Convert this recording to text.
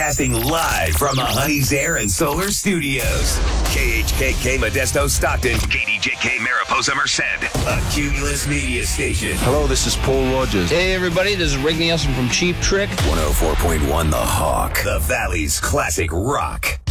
Casting live from the Honey's Air and Solar Studios. KHKK Modesto Stockton. KDJK Mariposa Merced. A Cumulus Media Station. Hello, this is Paul Rogers. Hey, everybody, this is Rick Nielsen from Cheap Trick. 104.1 The Hawk. The Valley's classic rock.